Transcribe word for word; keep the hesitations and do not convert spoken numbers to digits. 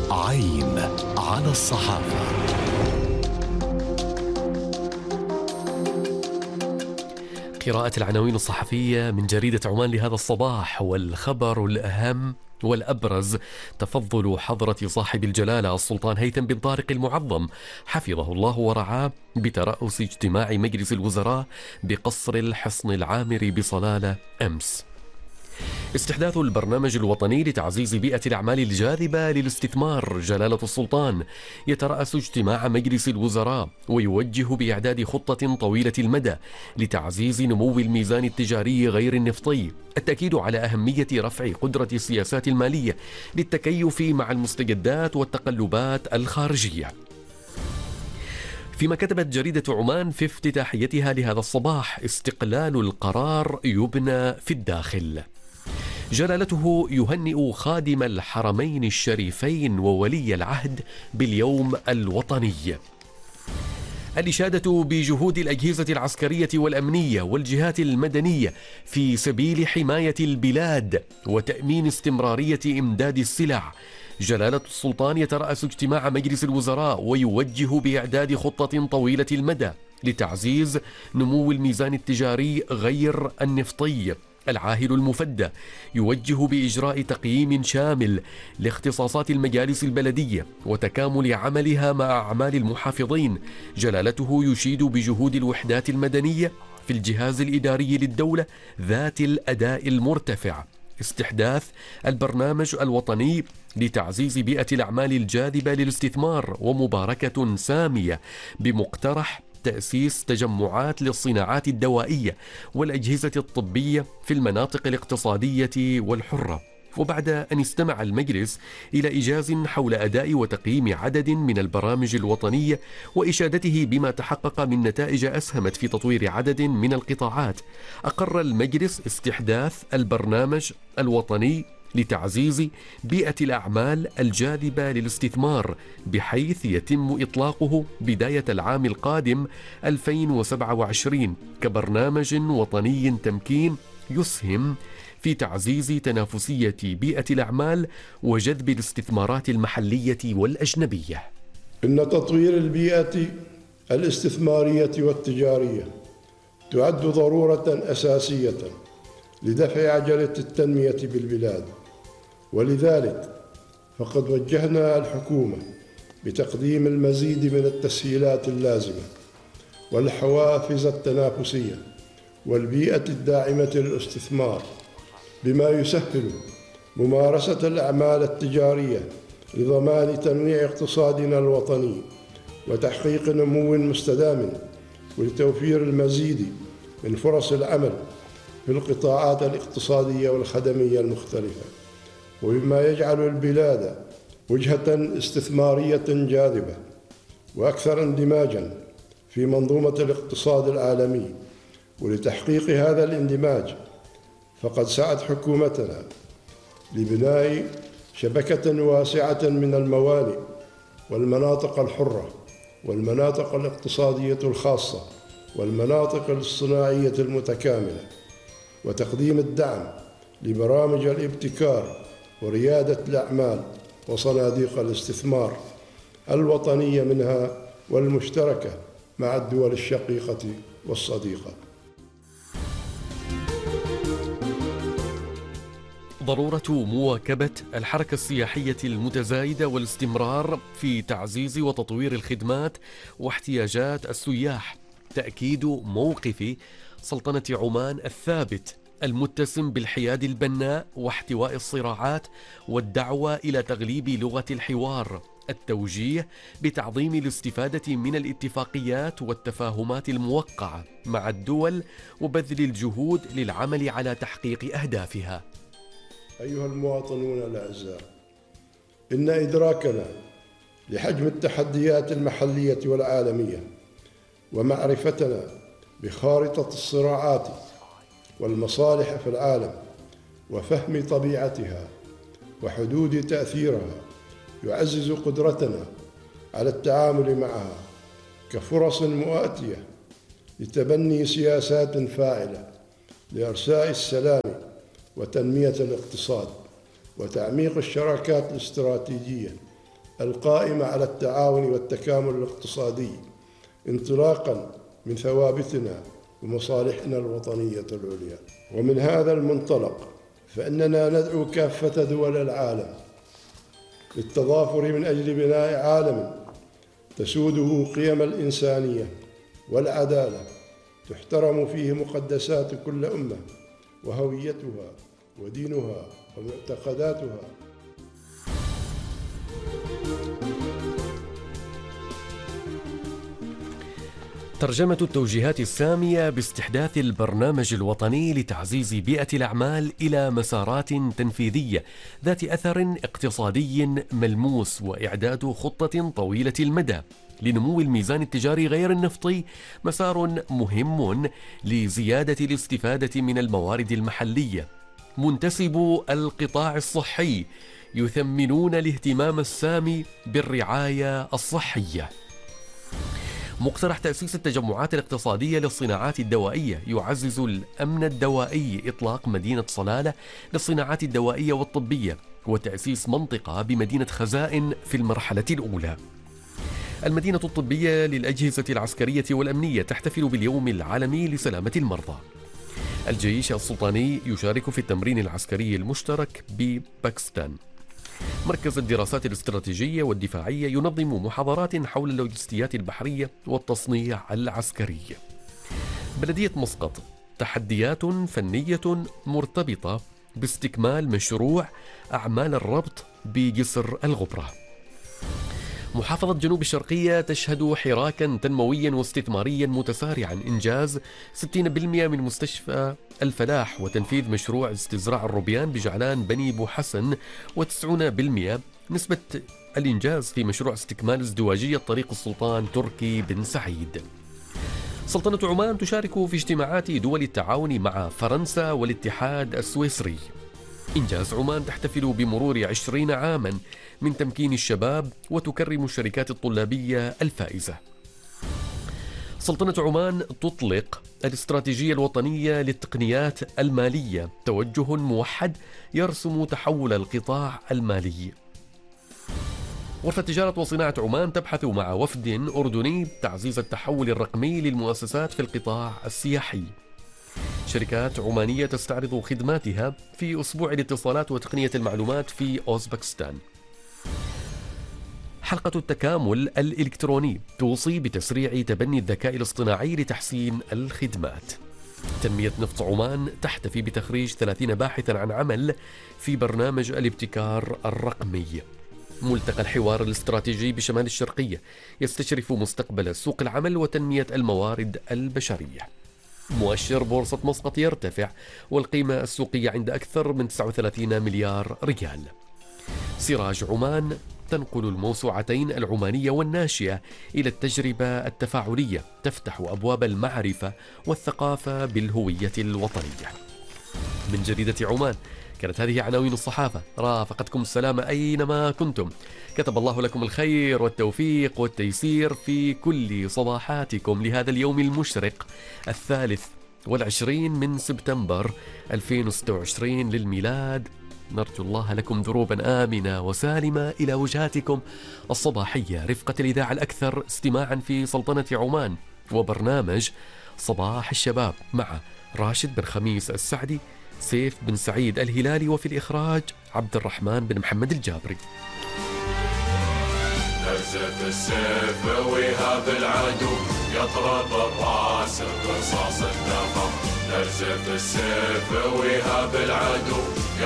عين على الصحافة. قراءة العناوين الصحفية من جريدة عمان لهذا الصباح، والخبر الأهم والأبرز تفضل حضرة صاحب الجلالة السلطان هيثم بن طارق المعظم حفظه الله ورعاه بترأس اجتماع مجلس الوزراء بقصر الحصن العامر بصلالة أمس. استحداث البرنامج الوطني لتعزيز بيئة الأعمال الجاذبة للاستثمار. جلالة السلطان يترأس اجتماع مجلس الوزراء ويوجه بإعداد خطة طويلة المدى لتعزيز نمو الميزان التجاري غير النفطي. التأكيد على أهمية رفع قدرة السياسات المالية للتكيف مع المستجدات والتقلبات الخارجية. فيما كتبت جريدة عمان في افتتاحيتها لهذا الصباح: استقلال القرار يبنى في الداخل. جلالته يهنئ خادم الحرمين الشريفين وولي العهد باليوم الوطني. الإشادة بجهود الأجهزة العسكرية والأمنية والجهات المدنية في سبيل حماية البلاد وتأمين استمرارية إمداد السلع. جلالة السلطان يترأس اجتماع مجلس الوزراء ويوجه بإعداد خطة طويلة المدى لتعزيز نمو الميزان التجاري غير النفطي. العاهل المفدى يوجه بإجراء تقييم شامل لاختصاصات المجالس البلدية وتكامل عملها مع أعمال المحافظين. جلالته يشيد بجهود الوحدات المدنية في الجهاز الإداري للدولة ذات الأداء المرتفع. استحداث البرنامج الوطني لتعزيز بيئة الأعمال الجاذبة للاستثمار ومباركة سامية بمقترح تأسيس تجمعات للصناعات الدوائية والأجهزة الطبية في المناطق الاقتصادية والحرة. وبعد أن استمع المجلس إلى إيجاز حول أداء وتقييم عدد من البرامج الوطنية وإشادته بما تحقق من نتائج أسهمت في تطوير عدد من القطاعات، أقر المجلس استحداث البرنامج الوطني لتعزيز بيئة الأعمال الجاذبة للاستثمار، بحيث يتم إطلاقه بداية العام القادم ألفين وسبعة وعشرين كبرنامج وطني تمكين يسهم في تعزيز تنافسية بيئة الأعمال وجذب الاستثمارات المحلية والأجنبية. إن تطوير البيئة الاستثمارية والتجارية تعد ضرورة أساسية لدفع عجلة التنمية بالبلاد، ولذلك فقد وجهنا الحكومة بتقديم المزيد من التسهيلات اللازمة والحوافز التنافسية والبيئة الداعمة للاستثمار، بما يسهل ممارسة الأعمال التجارية لضمان تنويع اقتصادنا الوطني وتحقيق نمو مستدام ولتوفير المزيد من فرص العمل في القطاعات الاقتصادية والخدمية المختلفة، وبما يجعل البلاد وجهة استثمارية جاذبة وأكثر اندماجا في منظومة الاقتصاد العالمي. ولتحقيق هذا الاندماج فقد سعت حكومتنا لبناء شبكة واسعة من الموانئ والمناطق الحرة والمناطق الاقتصادية الخاصة والمناطق الصناعية المتكاملة، وتقديم الدعم لبرامج الابتكار وريادة الأعمال وصناديق الاستثمار الوطنية منها والمشتركة مع الدول الشقيقة والصديقة. ضرورة مواكبة الحركة السياحية المتزايدة والاستمرار في تعزيز وتطوير الخدمات واحتياجات السياح. تأكيد موقف سلطنة عمان الثابت المتسم بالحياد البناء واحتواء الصراعات والدعوة إلى تغليب لغة الحوار. التوجيه بتعظيم الاستفادة من الاتفاقيات والتفاهمات الموقعة مع الدول وبذل الجهود للعمل على تحقيق أهدافها. أيها المواطنون الأعزاء، إن إدراكنا لحجم التحديات المحلية والعالمية ومعرفتنا بخارطة الصراعات والمصالح في العالم وفهم طبيعتها وحدود تأثيرها يعزز قدرتنا على التعامل معها كفرص مؤاتية لتبني سياسات فاعلة لإرساء السلام وتنمية الاقتصاد وتعميق الشراكات الاستراتيجية القائمة على التعاون والتكامل الاقتصادي انطلاقا من ثوابتنا ومصالحنا الوطنية العليا. ومن هذا المنطلق فإننا ندعو كافة دول العالم للتضافر من أجل بناء عالم تسوده قيم الإنسانية والعدالة، تحترم فيه مقدسات كل أمة وهويتها ودينها ومعتقداتها. ترجمة التوجيهات السامية باستحداث البرنامج الوطني لتعزيز بيئة الأعمال إلى مسارات تنفيذية ذات أثر اقتصادي ملموس، وإعداد خطة طويلة المدى لنمو الميزان التجاري غير النفطي، مسار مهم لزيادة الاستفادة من الموارد المحلية. منتسبو القطاع الصحي يثمنون الاهتمام السامي بالرعاية الصحية. مقترح تأسيس التجمعات الاقتصادية للصناعات الدوائية يعزز الأمن الدوائي، إطلاق مدينة صلالة للصناعات الدوائية والطبية، وتأسيس منطقة بمدينة خزائن في المرحلة الأولى. المدينة الطبية للأجهزة العسكرية والأمنية تحتفل باليوم العالمي لسلامة المرضى. الجيش السلطاني يشارك في التمرين العسكري المشترك بباكستان. مركز الدراسات الاستراتيجية والدفاعية ينظم محاضرات حول اللوجستيات البحرية والتصنيع العسكري. بلدية مسقط تحديات فنية مرتبطة باستكمال مشروع أعمال الربط بجسر الغبرة. محافظة جنوب الشرقية تشهد حراكا تنمويا واستثماريا متسارعا، إنجاز ستين بالمئة من مستشفى الفلاح وتنفيذ مشروع استزراع الروبيان بجعلان بني بو حسن، وتسعين بالمئة نسبة الإنجاز في مشروع استكمال ازدواجية طريق السلطان تركي بن سعيد. سلطنة عمان تشارك في اجتماعات دول التعاون مع فرنسا والاتحاد السويسري. إنجاز عمان تحتفل بمرور عشرين عاما من تمكين الشباب وتكرم الشركات الطلابية الفائزة. سلطنة عمان تطلق الاستراتيجية الوطنية للتقنيات المالية، توجه موحد يرسم تحول القطاع المالي. غرفة تجارة وصناعة عمان تبحث مع وفد أردني تعزيز التحول الرقمي للمؤسسات في القطاع السياحي. شركات عمانية تستعرض خدماتها في أسبوع الاتصالات وتقنية المعلومات في أوزبكستان. حلقة التكامل الإلكتروني توصي بتسريع تبني الذكاء الاصطناعي لتحسين الخدمات. تنمية نفط عمان تحتفي بتخريج ثلاثين باحثا عن عمل في برنامج الابتكار الرقمي. ملتقى الحوار الاستراتيجي بشمال الشرقية يستشرف مستقبل سوق العمل وتنمية الموارد البشرية. مؤشر بورصة مسقط يرتفع والقيمة السوقية عند أكثر من تسعة وثلاثين مليار ريال. سراج عمان تنقل الموسوعتين العمانية والناشئة إلى التجربة التفاعلية، تفتح أبواب المعرفة والثقافة بالهوية الوطنية. من جريدة عمان كانت هذه عناوين الصحافة، رافقتكم السلامة أينما كنتم. كتب الله لكم الخير والتوفيق والتيسير في كل صباحاتكم لهذا اليوم المشرق الثالث والعشرين من سبتمبر ألفين وستة وعشرين للميلاد. نرجو الله لكم دروبا آمنة وسالمة إلى وجهاتكم الصباحية، رفقة الإذاعة الأكثر استماعا في سلطنة عمان، وبرنامج صباح الشباب مع راشد بن خميس السعدي، سيف بن سعيد الهلالي، وفي الإخراج عبد الرحمن بن محمد الجابري. نرزف السيف ويهاب العدو يضرب الراس برصاص النفر. نرزف السيف ويهاب العدو